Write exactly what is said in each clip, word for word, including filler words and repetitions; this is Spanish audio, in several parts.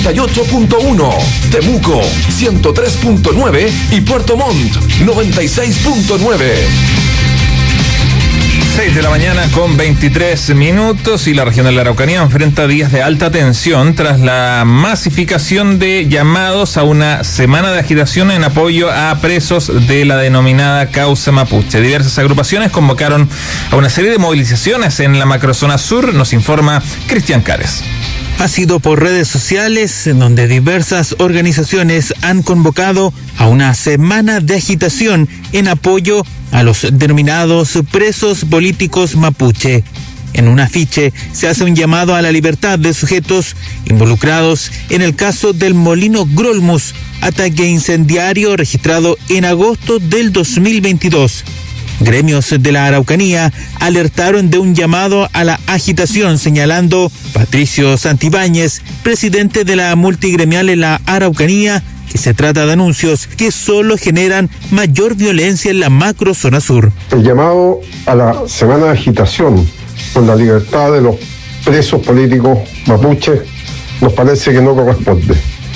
noventa y ocho punto uno, Temuco ciento tres punto nueve y Puerto Montt noventa y seis punto nueve. seis de la mañana con veintitrés minutos y la región de la Araucanía enfrenta días de alta tensión tras la masificación de llamados a una semana de agitación en apoyo a presos de la denominada causa mapuche. Diversas agrupaciones convocaron a una serie de movilizaciones en la macrozona sur, nos informa Cristian Cares. Ha sido por redes sociales en donde diversas organizaciones han convocado a una semana de agitación en apoyo a los denominados presos políticos mapuche. En un afiche se hace un llamado a la libertad de sujetos involucrados en el caso del Molino Grolmus, ataque incendiario registrado en agosto del dos mil veintidós. Gremios de la Araucanía alertaron de un llamado a la agitación, señalando Patricio Santibáñez, presidente de la multigremial en la Araucanía, que se trata de anuncios que solo generan mayor violencia en la macro zona sur. El llamado a la semana de agitación por la libertad de los presos políticos mapuches nos parece que no corresponde.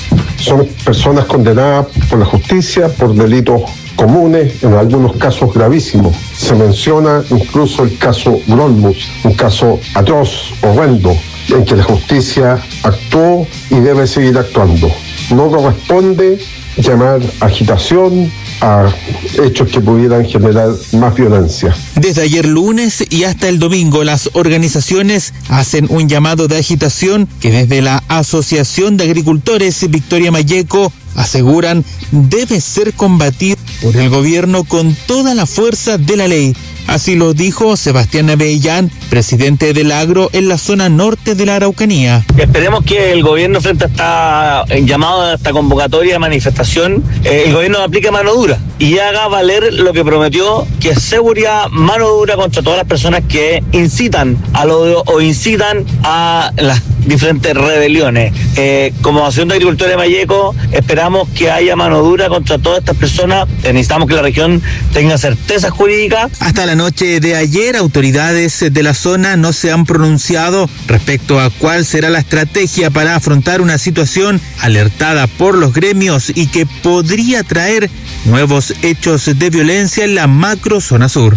Son personas condenadas por la justicia por delitos comunes, en algunos casos gravísimos. Se menciona incluso el caso Grolmus, un caso atroz, horrendo, en que la justicia actuó y debe seguir actuando. No corresponde llamar agitación a hechos que pudieran generar más violencia. Desde ayer lunes y hasta el domingo, las organizaciones hacen un llamado de agitación que desde la Asociación de Agricultores Victoria Mayeco aseguran debe ser combatido por el gobierno con toda la fuerza de la ley. Así lo dijo Sebastián Avellán, presidente del agro en la zona norte de la Araucanía. Esperemos que el gobierno, frente a esta llamado a esta convocatoria de manifestación, eh, el gobierno aplique mano dura y haga valer lo que prometió, que es seguridad, mano dura contra todas las personas que incitan al odio o incitan a las diferentes rebeliones. Eh, como Asociación de Agricultores de Mayeco, esperamos que haya mano dura contra todas estas personas. Eh, necesitamos que la región tenga certeza jurídica. Hasta la noche de ayer, autoridades de la zona no se han pronunciado respecto a cuál será la estrategia para afrontar una situación alertada por los gremios y que podría traer nuevos hechos de violencia en la macro zona sur.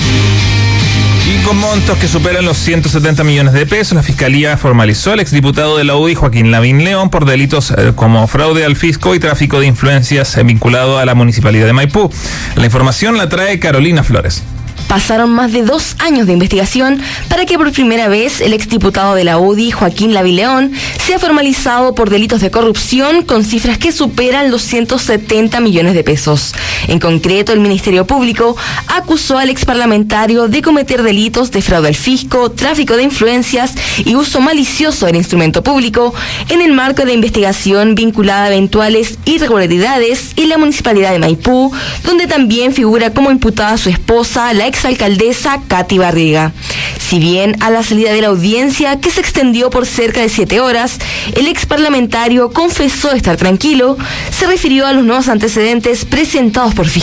Y con montos que superan los ciento setenta millones de pesos, la Fiscalía formalizó al exdiputado de la U D I, Joaquín Lavín León, por delitos como fraude al fisco y tráfico de influencias vinculado a la Municipalidad de Maipú. La información la trae Carolina Flores. Pasaron más de dos años de investigación para que por primera vez el exdiputado de la U D I, Joaquín Lavín León, sea formalizado por delitos de corrupción con cifras que superan los ciento setenta millones de pesos. En concreto, el Ministerio Público acusó al exparlamentario de cometer delitos de fraude al fisco, tráfico de influencias y uso malicioso del instrumento público en el marco de investigación vinculada a eventuales irregularidades en la Municipalidad de Maipú, donde también figura como imputada su esposa, la exalcaldesa Katy Barriga. Si bien a la salida de la audiencia, que se extendió por cerca de siete horas, el exparlamentario confesó estar tranquilo, se refirió a los nuevos antecedentes presentados por